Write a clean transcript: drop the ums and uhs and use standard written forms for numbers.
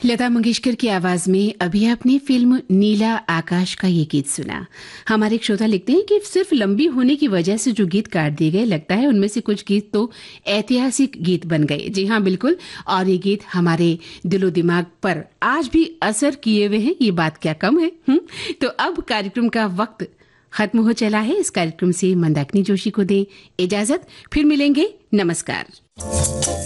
लता मंगेशकर की आवाज में अभी आपने फिल्म नीला आकाश का ये गीत सुना। हमारे एक श्रोता लिखते हैं कि सिर्फ लंबी होने की वजह से जो गीत काट दिए गए, लगता है उनमें से कुछ गीत तो ऐतिहासिक गीत बन गए। जी हाँ, बिल्कुल। और ये गीत हमारे दिलो दिमाग पर आज भी असर किए हुए हैं, ये बात क्या कम है। तो अब कार्यक्रम का वक्त खत्म हो चला है। इस कार्यक्रम से मंदाकिनी जोशी को दें इजाजत, फिर मिलेंगे। नमस्कार।